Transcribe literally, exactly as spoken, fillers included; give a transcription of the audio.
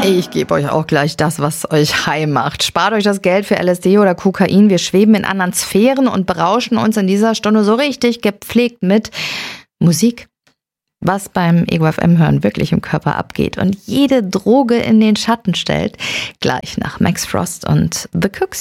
Ich gebe euch auch gleich das, was euch high macht. Spart euch das Geld für L S D oder Kokain. Wir schweben in anderen Sphären und berauschen uns in dieser Stunde so richtig gepflegt mit Musik. Was beim Ego F M-Hören wirklich im Körper abgeht und jede Droge in den Schatten stellt. Gleich nach Max Frost und The Cooks.